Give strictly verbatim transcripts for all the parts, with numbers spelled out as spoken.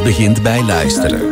begint bij luisteren.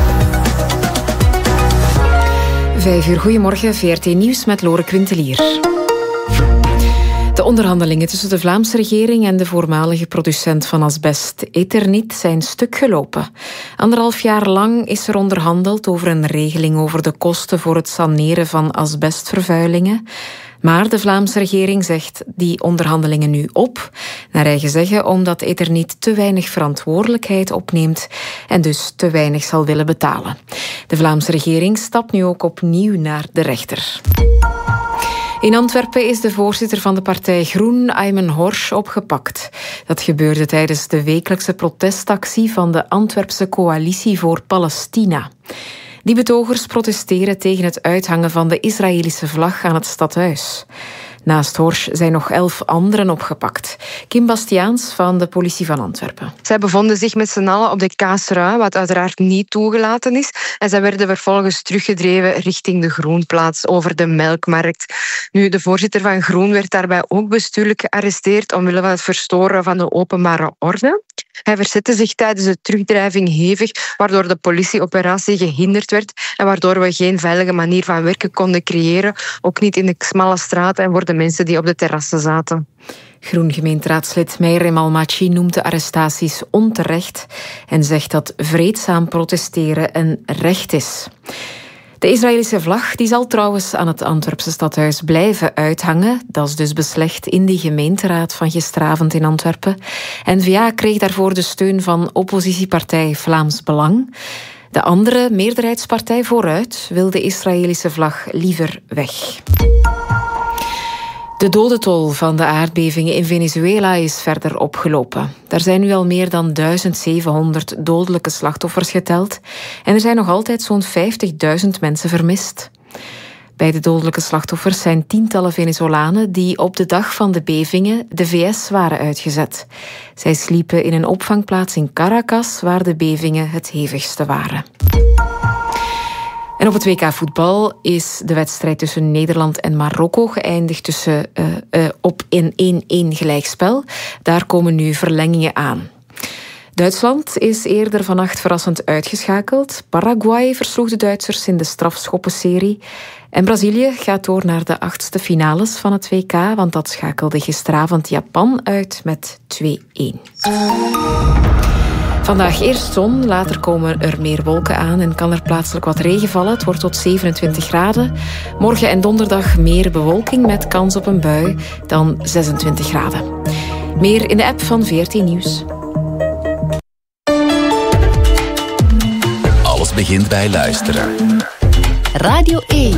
Vijf uur, goedemorgen, V R T Nieuws met Lore Quintelier. De onderhandelingen tussen de Vlaamse regering en de voormalige producent van asbest Eternit zijn stuk gelopen. Anderhalf jaar lang is er onderhandeld over een regeling over de kosten voor het saneren van asbestvervuilingen. Maar de Vlaamse regering zegt die onderhandelingen nu op, naar eigen zeggen omdat Eternit te weinig verantwoordelijkheid opneemt en dus te weinig zal willen betalen. De Vlaamse regering stapt nu ook opnieuw naar de rechter. In Antwerpen is de voorzitter van de partij Groen, Aymen Horsch, opgepakt. Dat gebeurde tijdens de wekelijkse protestactie van de Antwerpse Coalitie voor Palestina. Die betogers protesteren tegen het uithangen van de Israëlische vlag aan het stadhuis. Naast Horsch zijn nog elf anderen opgepakt. Kim Bastiaans van de politie van Antwerpen. Zij bevonden zich met z'n allen op de Kaasrui, wat uiteraard niet toegelaten is. En zij werden vervolgens teruggedreven richting de Groenplaats over de Melkmarkt. Nu, de voorzitter van Groen werd daarbij ook bestuurlijk gearresteerd omwille van het verstoren van de openbare orde. Hij verzette zich tijdens de terugdrijving hevig, waardoor de politieoperatie gehinderd werd en waardoor we geen veilige manier van werken konden creëren, ook niet in de smalle straten en voor de mensen die op de terrassen zaten. Groen-gemeenteraadslid Meirem Almachi noemt de arrestaties onterecht en zegt dat vreedzaam protesteren een recht is. De Israëlische vlag die zal trouwens aan het Antwerpse stadhuis blijven uithangen. Dat is dus beslecht in de gemeenteraad van gisteravond in Antwerpen. N V A kreeg daarvoor de steun van oppositiepartij Vlaams Belang. De andere meerderheidspartij Vooruit wil de Israëlische vlag liever weg. De dodentol van de aardbevingen in Venezuela is verder opgelopen. Er zijn nu al meer dan duizend zevenhonderd dodelijke slachtoffers geteld en er zijn nog altijd zo'n vijftigduizend mensen vermist. Bij de dodelijke slachtoffers zijn tientallen Venezolanen die op de dag van de bevingen de V S waren uitgezet. Zij sliepen in een opvangplaats in Caracas, waar de bevingen het hevigste waren. En op het W K voetbal is de wedstrijd tussen Nederland en Marokko geëindigd tussen, uh, uh, op een één-één gelijkspel. Daar komen nu verlengingen aan. Duitsland is eerder vannacht verrassend uitgeschakeld. Paraguay versloeg de Duitsers in de strafschoppenserie. En Brazilië gaat door naar de achtste finales van het W K, want dat schakelde gisteravond Japan uit met twee-één. Vandaag eerst zon, later komen er meer wolken aan en kan er plaatselijk wat regen vallen. Het wordt tot zevenentwintig graden. Morgen en donderdag meer bewolking met kans op een bui, dan zesentwintig graden. Meer in de app van V R T Nieuws. Alles begint bij luisteren. Radio één.